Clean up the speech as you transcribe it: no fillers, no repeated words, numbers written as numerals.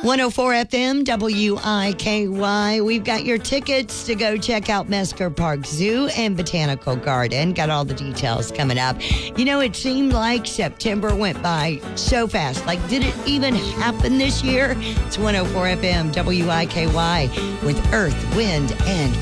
104 FM, WIKY. We've got your tickets to go check out Mesker Park Zoo and Botanical Garden. Got all the details coming up. You know, it seemed like September went by so fast. Like, did it even happen this year? It's 104 FM, WIKY with Earth, Wind, and